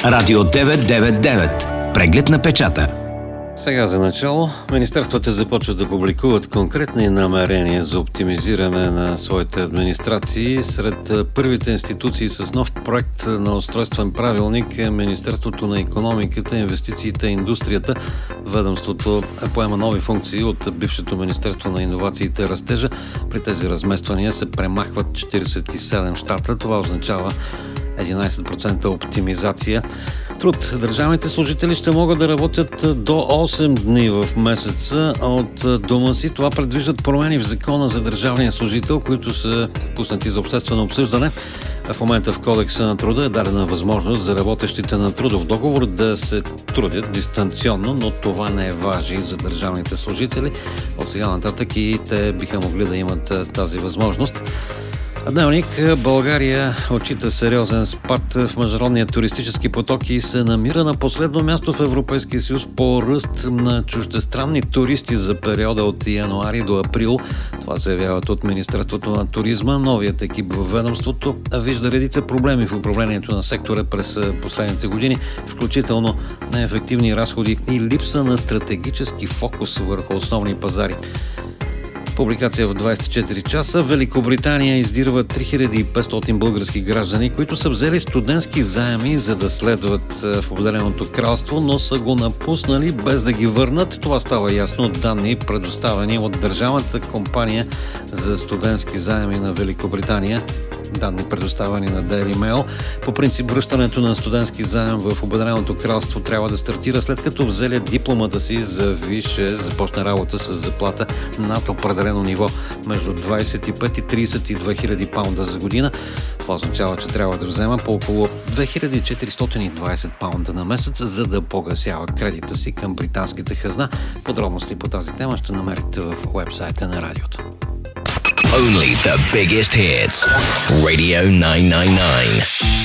Радио 999. Преглед на печата. Сега за начало, министерствата започват да публикуват конкретни намерения за оптимизиране на своите администрации. Сред първите институции с нов проект на устройствен правилник е Министерството на икономиката, инвестициите и индустрията. Ведомството поема нови функции от бившето Министерство на иновациите и растежа. При тези размествания се премахват 47 щата. Това означава 11% оптимизация. Труд. Държавните служители ще могат да работят до 8 дни в месеца от дома си. Това предвиждат промени в Закона за държавния служител, които са пуснати за обществено обсъждане. В момента в Кодекса на труда е дадена възможност за работещите на трудов договор да се трудят дистанционно, но това не важи за държавните служители. От сега нататък и те биха могли да имат тази възможност. Дневник. България отчита сериозен спад в международния туристически поток и се намира на последно място в Европейския съюз по ръст на чуждестранни туристи за периода от януари до април. Това заявяват от Министерството на туризма. Новият екип във ведомството вижда редица проблеми в управлението на сектора през последните години, включително неефективни разходи и липса на стратегически фокус върху основни пазари. Публикация в 24 часа. Великобритания издирва 3500 български граждани, които са взели студентски заеми, за да следват в Обединеното кралство, но са го напуснали без да ги върнат. Това става ясно от данни, предоставени от Държавната компания за студентски заеми на Великобритания. Данни предоставени на Daily Mail. По принцип, връщането на студентски заем в Обединеното кралство трябва да стартира след като взели дипломата си за висше, започне работа с заплата над определено ниво между 25 и 32 хиляди паунда за година. Това означава, че трябва да взема по около 2420 паунда на месец, за да погасява кредита си към британската хазна. Подробности по тази тема ще намерите в уебсайта на радиото. Only the biggest hits. Radio 999.